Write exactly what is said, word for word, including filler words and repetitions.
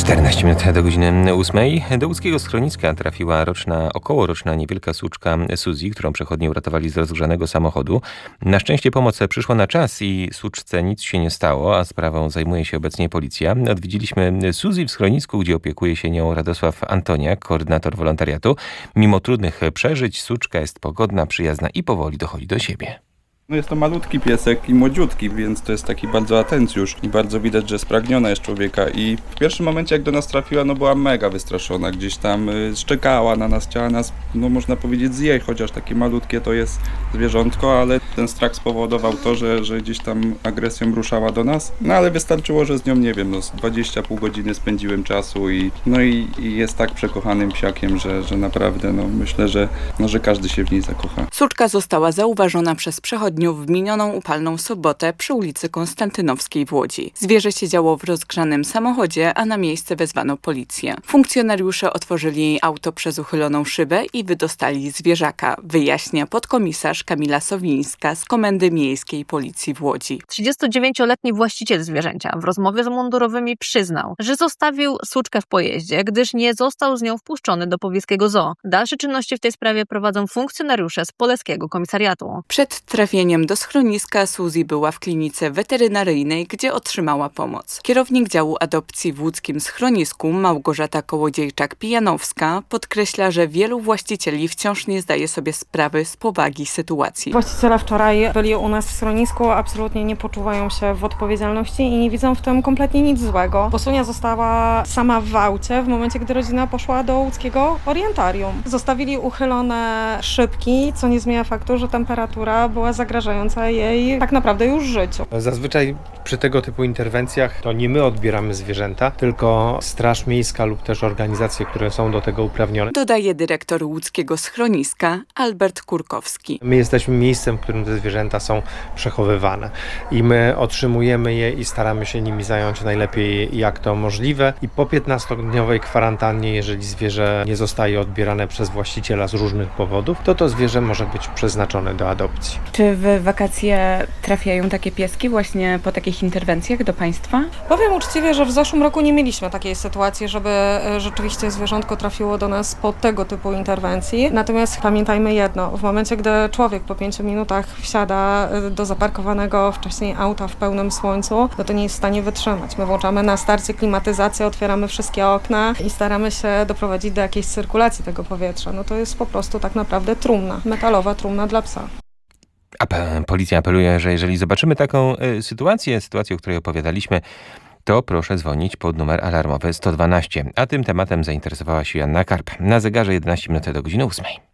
czternaście minut do godziny ósmej. Do łódzkiego schroniska trafiła roczna, okołoroczna niewielka suczka Suzy, którą przechodnie uratowali z rozgrzanego samochodu. Na szczęście pomoc przyszła na czas i suczce nic się nie stało, a sprawą zajmuje się obecnie policja. Odwiedziliśmy Suzy w schronisku, gdzie opiekuje się nią Radosław Antoniak, koordynator wolontariatu. Mimo trudnych przeżyć suczka jest pogodna, przyjazna i powoli dochodzi do siebie. No jest to malutki piesek i młodziutki, więc to jest taki bardzo atencjusz i bardzo widać, że spragniona jest człowieka i w pierwszym momencie jak do nas trafiła, no była mega wystraszona, gdzieś tam y, szczekała na nas, chciała nas, no można powiedzieć zjeść, chociaż takie malutkie to jest zwierzątko, ale ten strach spowodował to, że, że gdzieś tam agresją ruszała do nas, no ale wystarczyło, że z nią, nie wiem, no z dwadzieścia pół godziny spędziłem czasu i no i, i jest tak przekochanym psiakiem, że, że naprawdę, no myślę, że, no, że każdy się w niej zakocha. Suczka została zauważona przez przechodniów w minioną upalną sobotę przy ulicy Konstantynowskiej w Łodzi. Zwierzę siedziało w rozgrzanym samochodzie, a na miejsce wezwano policję. Funkcjonariusze otworzyli jej auto przez uchyloną szybę i wydostali zwierzaka, wyjaśnia podkomisarz Kamila Sowińska z Komendy Miejskiej Policji w Łodzi. trzydziestodziewięcioletni właściciel zwierzęcia w rozmowie z mundurowymi przyznał, że zostawił suczkę w pojeździe, gdyż nie został z nią wpuszczony do pobliskiego zoo. Dalsze czynności w tej sprawie prowadzą funkcjonariusze z Poleskiego Komisariatu. Przed trafieniem do schroniska Suzy była w klinice weterynaryjnej, gdzie otrzymała pomoc. Kierownik działu adopcji w łódzkim schronisku Małgorzata Kołodziejczak-Pijanowska podkreśla, że wielu właścicieli wciąż nie zdaje sobie sprawy z powagi sytuacji. Właściciele wczoraj byli u nas w schronisku, absolutnie nie poczuwają się w odpowiedzialności i nie widzą w tym kompletnie nic złego. Bosunia została sama w aucie w momencie, gdy rodzina poszła do łódzkiego orientarium. Zostawili uchylone szybki, co nie zmienia faktu, że temperatura była zagrażająca jej tak naprawdę już życiu. Zazwyczaj przy tego typu interwencjach to nie my odbieramy zwierzęta, tylko Straż Miejska lub też organizacje, które są do tego uprawnione. Dodaje dyrektor łódzkiego schroniska Albert Kurkowski. My jesteśmy miejscem, w którym te zwierzęta są przechowywane i my otrzymujemy je i staramy się nimi zająć najlepiej jak to możliwe i po piętnastodniowej kwarantannie, jeżeli zwierzę nie zostaje odbierane przez właściciela z różnych powodów, to to zwierzę może być przeznaczone do adopcji. Czy w wakacje trafiają takie pieski właśnie po takich interwencjach do Państwa? Powiem uczciwie, że w zeszłym roku nie mieliśmy takiej sytuacji, żeby rzeczywiście zwierzątko trafiło do nas po tego typu interwencji. Natomiast pamiętajmy jedno, w momencie, gdy człowiek po pięciu minutach wsiada do zaparkowanego wcześniej auta w pełnym słońcu, no to nie jest w stanie wytrzymać. My włączamy na starcie klimatyzację, otwieramy wszystkie okna i staramy się doprowadzić do jakiejś cyrkulacji tego powietrza. No to jest po prostu tak naprawdę trumna, metalowa trumna dla psa. A policja apeluje, że jeżeli zobaczymy taką y, sytuację, sytuację, o której opowiadaliśmy, to proszę dzwonić pod numer alarmowy sto dwanaście. A tym tematem zainteresowała się Joanna Karp. Na zegarze jedenaście minut do godziny ósmej.